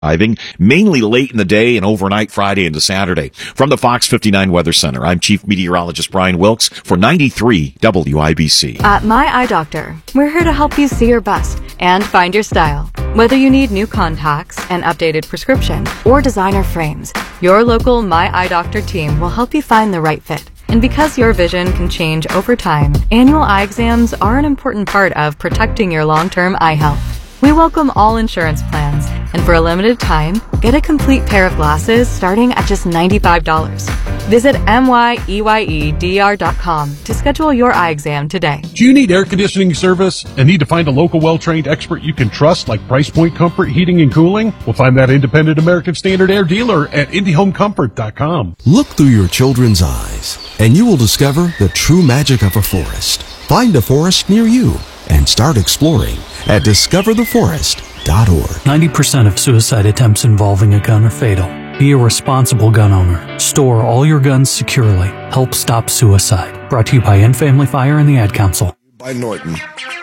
Arriving mainly late in the day and overnight Friday into Saturday. From the Fox 59 Weather Center, I'm Chief Meteorologist Brian Wilkes for 93 WIBC. At My Eye Doctor, we're here to help you see your best and find your style. Whether you need new contacts, an updated prescription, or designer frames, your local My Eye Doctor team will help you find the right fit. And because your vision can change over time, annual eye exams are an important part of protecting your long-term eye health. We welcome all insurance plans, and for a limited time, get a complete pair of glasses starting at just $95. Visit myeyedr.com to schedule your eye exam today. Do you need air conditioning service and need to find a local well-trained expert you can trust like Price Point Comfort Heating and Cooling? We'll find that independent American Standard Air dealer at IndyHomeComfort.com. Look through your children's eyes, and you will discover the true magic of a forest. Find a forest near you and start exploring at discovertheforest.org. 90% of suicide attempts involving a gun are fatal. Be a responsible gun owner. Store all your guns securely. Help stop suicide. Brought to you by End Family Fire and the Ad Council. By Norton.